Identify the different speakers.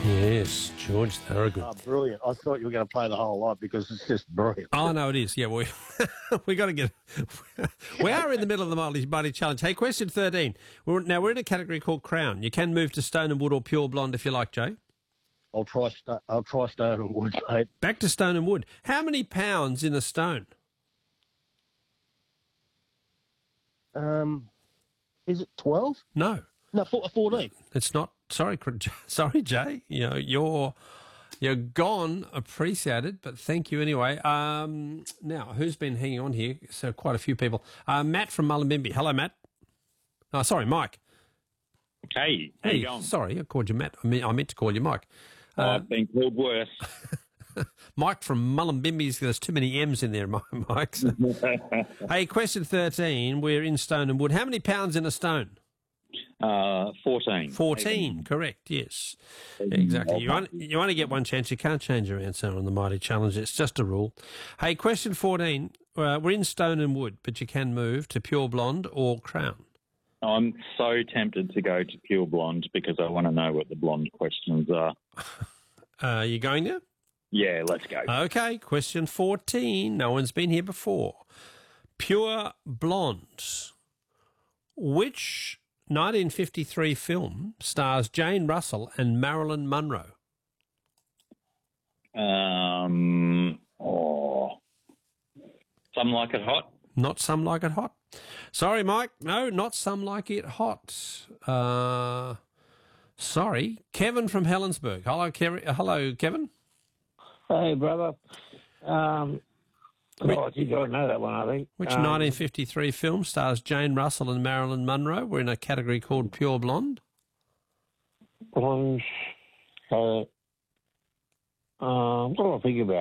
Speaker 1: Yes, George Thorogood.
Speaker 2: Oh, brilliant. I thought you were going to play the whole lot because it's just brilliant.
Speaker 1: Oh, no, it is. Yeah, we got to get... We are in the middle of the Mighty Challenge. Hey, question 13. We're in a category called Crown. You can move to Stone and Wood or Pure Blonde if you like, Jay.
Speaker 2: I'll try Stone and Wood, mate.
Speaker 1: Back to Stone and Wood. How many pounds in a stone?
Speaker 2: Is it 12?
Speaker 1: No.
Speaker 2: No, 14.
Speaker 1: It's not. Sorry, Jay. You know, you're gone. Appreciated, but thank you anyway. Now, who's been hanging on here? So quite a few people. Matt from Mullumbimby. Hello, Matt. Oh, sorry, Mike.
Speaker 3: Hey, how you going?
Speaker 1: Sorry, I called you Matt. I meant to call you Mike.
Speaker 3: I've been called worse.
Speaker 1: Mike from Mullumbimby. There's too many M's in there, Mike. So. Hey, question 13. We're in Stone and Wood. How many pounds in a stone?
Speaker 3: 14.
Speaker 1: 14, correct, yes. Exactly. You only get one chance. You can't change your answer on the Mighty Challenge. It's just a rule. Hey, question 14. We're in Stone and Wood, but you can move to Pure Blonde or Crown.
Speaker 3: I'm so tempted to go to Pure Blonde because I want to know what the blonde questions are.
Speaker 1: Are you going there?
Speaker 3: Yeah, let's go.
Speaker 1: Okay, question 14. No one's been here before. Pure Blonde. Which 1953 film stars Jane Russell and Marilyn Monroe?
Speaker 3: Some Like It Hot?
Speaker 1: Not Some Like It Hot. Sorry, Mike. No, not Some Like It Hot. Sorry. Kevin from Helensburgh. Hello, Kevin.
Speaker 4: Hey, brother. You got to know that one, I think.
Speaker 1: Which 1953 film stars Jane Russell and Marilyn Monroe? We're in a category called Pure Blonde.
Speaker 4: Blonde. What do I think about?